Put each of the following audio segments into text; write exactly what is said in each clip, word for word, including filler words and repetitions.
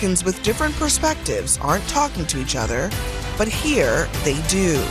Americans with different perspectives aren't talking to each other, but here they do.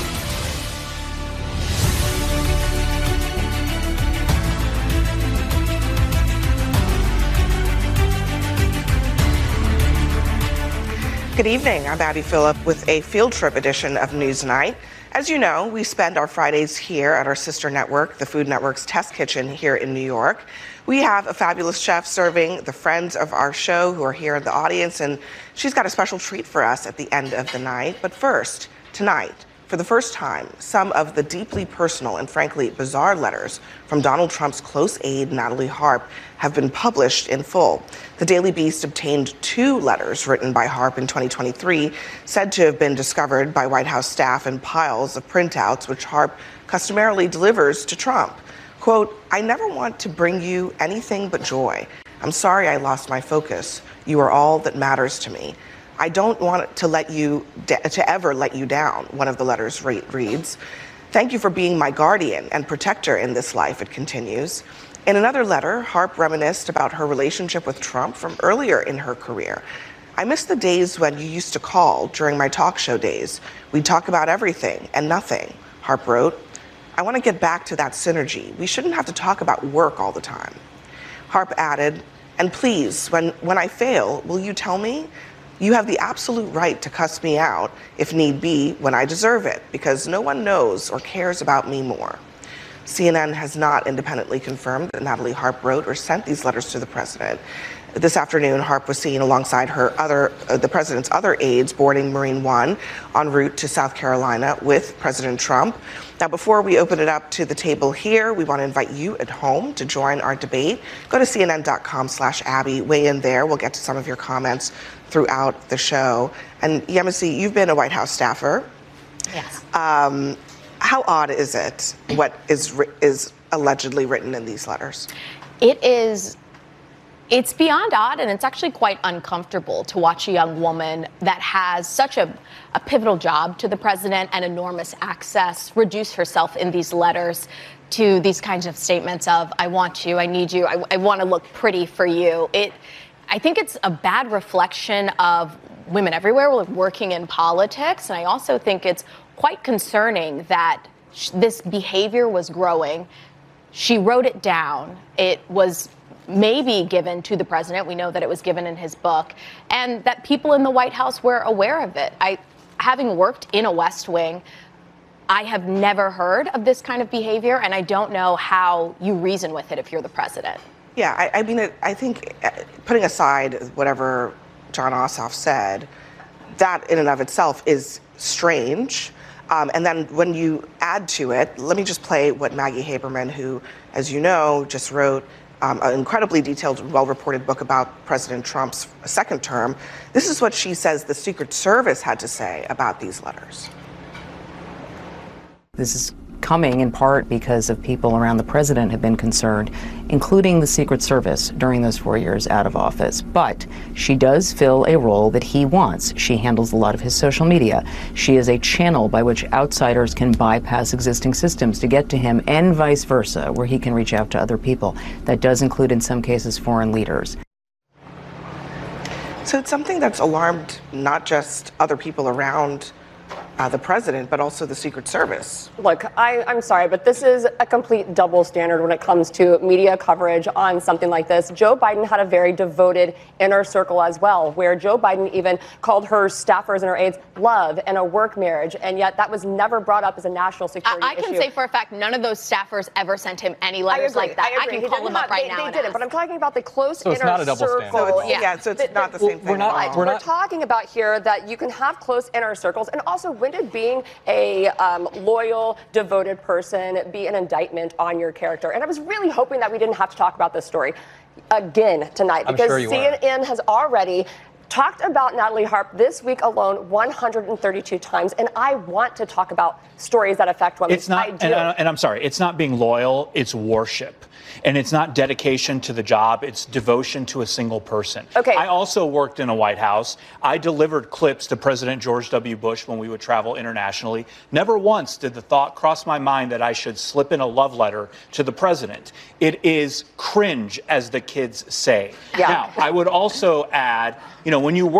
Good evening. I'm Abby Phillip with a field trip edition of Newsnight. As you know, we spend our Fridays here at our sister network, the Food Network's Test Kitchen here in New York. We have a fabulous chef serving the friends of our show who are here in the audience, and she's got a special treat for us at the end of the night. But first, tonight, for the first time, some of the deeply personal and frankly bizarre letters from Donald Trump's close aide, Natalie Harp, have been published in full. The Daily Beast obtained two letters written by Harp in twenty twenty-three, said to have been discovered by White House staff in piles of printouts, which Harp customarily delivers to Trump. Quote, "I never want to bring you anything but joy. I'm sorry I lost my focus. You are all that matters to me. I don't want to let you to ever let you down," one of the letters re- reads. "Thank you for being my guardian and protector in this life," it continues. In another letter, Harp reminisced about her relationship with Trump from earlier in her career. "I miss the days when you used to call during my talk show days. We'd talk about everything and nothing," Harp wrote. "I want to get back to that synergy. We shouldn't have to talk about work all the time." Harp added, "And please, when, when I fail, will you tell me? You have the absolute right to cuss me out, if need be, when I deserve it, because no one knows or cares about me more." C N N has not independently confirmed that Natalie Harp wrote or sent these letters to the president. This afternoon, Harp was seen alongside her other, uh, the president's other aides boarding Marine One en route to South Carolina with President Trump. Now, before we open it up to the table here, we want to invite you at home to join our debate. Go to C N N dot com slash Abby. Weigh in there. We'll get to some of your comments throughout the show. And Yemisi, you've been a White House staffer. Yes. Um, how odd is it what is is allegedly written in these letters? It is. It's beyond odd, and it's actually quite uncomfortable to watch a young woman that has such a, a pivotal job to the president and enormous access reduce herself in these letters to these kinds of statements of, "I want you, I need you, I, I want to look pretty for you." It, I think it's a bad reflection of women everywhere working in politics, and I also think it's quite concerning that sh- this behavior was growing. She wrote it down. It was maybe given to the president. We know that it was given in his book, and that people in the White House were aware of it. I, having worked in a West Wing, I have never heard of this kind of behavior, and I don't know how you reason with it if you're the president. Yeah, I, I mean, it, I think uh, putting aside whatever Jon Ossoff said, that in and of itself is strange. Um, and then when you add to it, let me just play what Maggie Haberman, who, as you know, just wrote Um, an incredibly detailed, well-reported book about President Trump's second term. This is what she says the Secret Service had to say about these letters. This is coming in part because of people around the president have been concerned, including the Secret Service during those four years out of office. But she does fill a role that he wants. She handles a lot of his social media. She is a channel by which outsiders can bypass existing systems to get to him, and vice versa, where he can reach out to other people. That does include, in some cases, foreign leaders. So it's something that's alarmed not just other people around Uh, the president, but also the Secret Service. Look, I, I'm sorry, but this is a complete double standard when it comes to media coverage on something like this. Joe Biden had a very devoted inner circle as well, where Joe Biden even called her staffers and her aides love and a work marriage, and yet that was never brought up as a national security I, I can issue. say for a fact none of those staffers ever sent him any letters like that. I, I can He call them not, up right they, now. They and didn't, ask. but I'm talking about the close so it's inner not a double circle. standard. So it's, yeah. yeah, so it's the, not the the, same thing. We're not. at all. We're We're not. talking about here that you can have close inner circles, and also when did being a um, loyal, devoted person be an indictment on your character? And I was really hoping that we didn't have to talk about this story again tonight, I'm because sure you C N N are. has already talked about Natalie Harp this week alone one hundred thirty-two times, and I want to talk about stories that affect women. It's not, I do. and, I, and I'm sorry, it's not being loyal, it's worship. And it's not dedication to the job, it's devotion to a single person. Okay. I also worked in a White House. I delivered clips to President George W. Bush when we would travel internationally. Never once did the thought cross my mind that I should slip in a love letter to the president. It is cringe, as the kids say. Yeah. Now, I would also add, you know, when you work